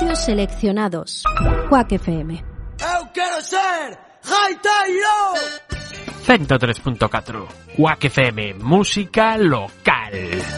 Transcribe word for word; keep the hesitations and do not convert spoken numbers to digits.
Premios seleccionados. Quack F M. Eu quero ser gaiteiro. ciento tres punto cuatro Quack F M, música local.